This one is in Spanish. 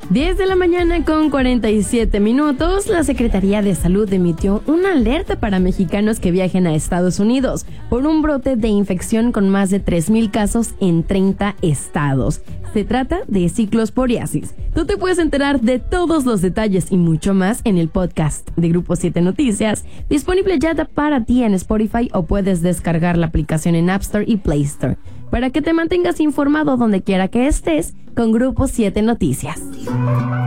10 de la mañana con 47 minutos, la Secretaría de Salud emitió una alerta para mexicanos que viajen a Estados Unidos por un brote de infección con más de 3,000 casos en 30 estados. Se trata de ciclosporiasis. Tú te puedes enterar de todos los detalles y mucho más en el podcast de Grupo 7 Noticias, disponible ya para ti en Spotify, o puedes descargar la aplicación en App Store y Play Store, para que te mantengas informado donde quiera que estés con Grupo 7 Noticias.